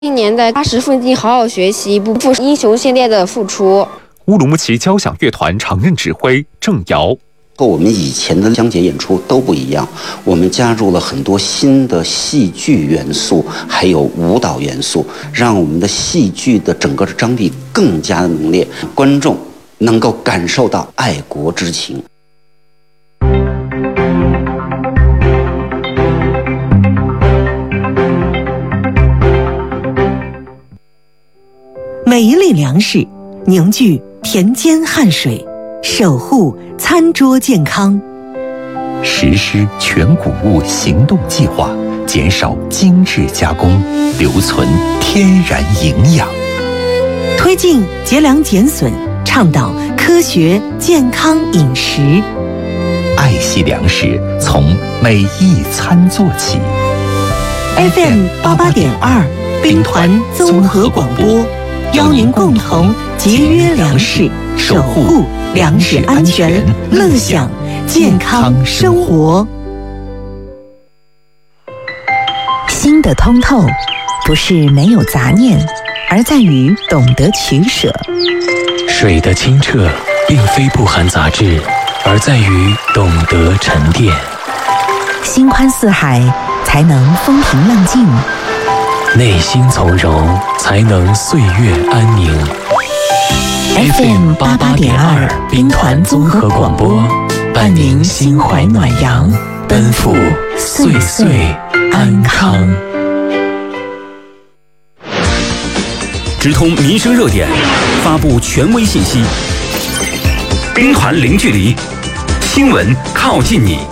今年的80分进好好学习，不负英雄系列的付出。 乌鲁木齐交响乐团常任指挥郑瑶。 和我们以前的讲解演出都不一样，我们加入了很多新的戏剧元素，还有舞蹈元素，让我们的戏剧的整个的张力更加的浓烈，观众能够感受到爱国之情。 每一粒粮食凝聚田间汗水，守护餐桌健康。 实施全谷物行动计划，减少精致加工，留存天然营养。 推进节粮减损，倡导科学健康饮食。 爱惜粮食，从每一餐做起。 FM 88.2兵团综合广播，邀您共同节约粮食，守护粮食安全，乐享健康生活。 心的通透，不是没有杂念，而在于懂得取舍。 水的清澈，并非不含杂质，而在于懂得沉淀。 心宽似海，才能风平浪静。 内心从容，才能岁月安宁。 FM 88.2兵团综合广播，伴您心怀暖阳，奔赴岁岁安康。 直通民生热点，发布权威信息。兵团零距离，新闻靠近你。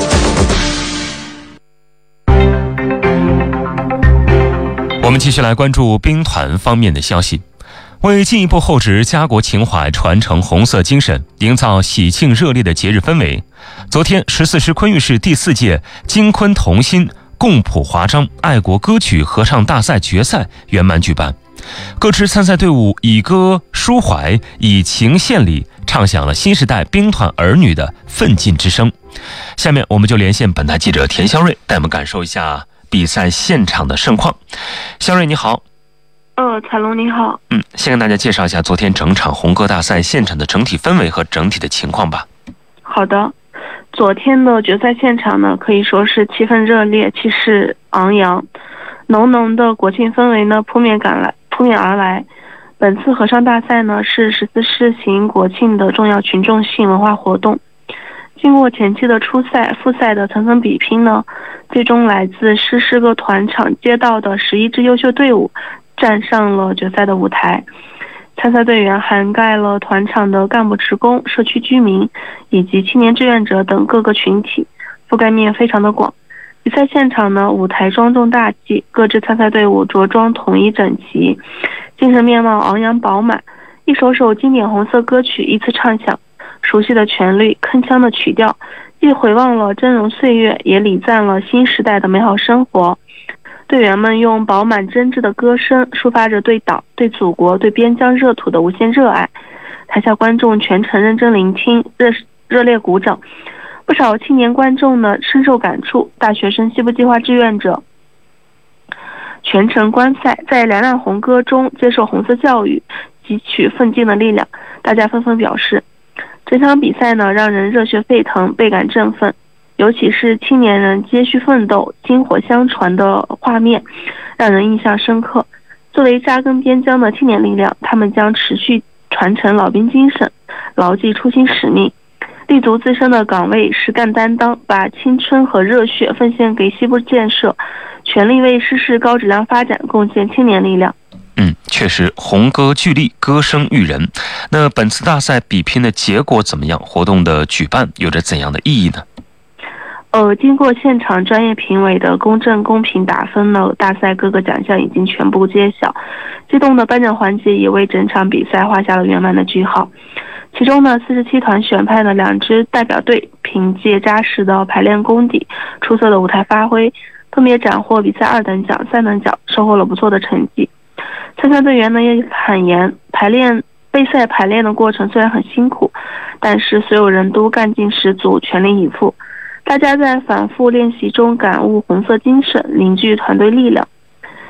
我们继续来关注兵团方面的消息。为进一步厚植家国情怀，传承红色精神，营造喜庆热烈的节日氛围，昨天14师昆玉市第4届金昆同心共谱华章爱国歌曲合唱大赛决赛圆满举办。各支参赛队伍以歌抒怀，以情献礼，唱响了新时代兵团儿女的奋进之声。下面我们就连线本台记者田香瑞，带我们感受一下比赛现场的盛况。香瑞你好。 彩龙你好。 先跟大家介绍一下昨天整场红歌大赛现场的整体氛围和整体的情况吧。 好的，昨天的决赛现场呢，可以说是气氛热烈，气势昂扬，浓浓的国庆氛围呢扑面而来。本次合唱大赛呢是14师行国庆的重要群众性文化活动。经过前期的初赛、复赛的层层比拼呢，最终来自诗歌团场街道的11支优秀队伍站上了决赛的舞台。参赛队员涵盖了团场的干部职工、社区居民以及青年志愿者等各个群体，覆盖面非常的广。比赛现场呢，舞台庄重大气，各支参赛队伍着装统一整齐，精神面貌昂扬饱满，一首首经典红色歌曲依次唱响，熟悉的旋律、铿锵的曲调，既回望了峥嵘岁月，也礼赞了新时代的美好生活。队员们用饱满真挚的歌声抒发着对党、对祖国、对边疆热土的无限热爱。台下观众全程认真聆听，热烈鼓掌。不少青年观众呢深受感触，大学生西部计划志愿者全程观赛，在两两红歌中接受红色教育，汲取奋进的力量。大家纷纷表示，这场比赛呢让人热血沸腾，倍感振奋。尤其是青年人接续奋斗、薪火相传的画面，让人印象深刻。作为扎根边疆的青年力量，他们将持续传承老兵精神，牢记初心使命，立足自身的岗位，实干担当，把青春和热血奉献给西部建设，全力为师事高质量发展贡献青年力量。 确实红歌聚力，歌声育人。那本次大赛比拼的结果怎么样？活动的举办有着怎样的意义呢？ 经过现场专业评委的公正公平打分呢，大赛各个奖项已经全部揭晓，激动的颁奖环节也为整场比赛画下了圆满的句号。其中呢，47团选派的2支代表队凭借扎实的排练功底、出色的舞台发挥，分别斩获比赛2等奖、3等奖，收获了不错的成绩。参赛队员呢也坦言，备赛排练的过程虽然很辛苦，但是所有人都干劲十足，全力以赴。大家在反复练习中感悟红色精神，凝聚团队力量。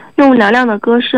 用嘹亮的歌声